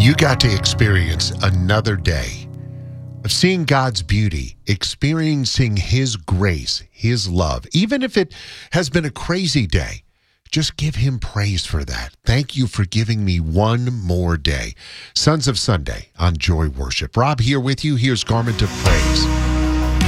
You got to experience another day of seeing God's beauty, experiencing His grace, His love. Even if it has been a crazy day, just give Him praise for that. Thank you for giving me one more day. Sons of Sunday on Joy Worship. Rob here with you. Here's Garment of Praise.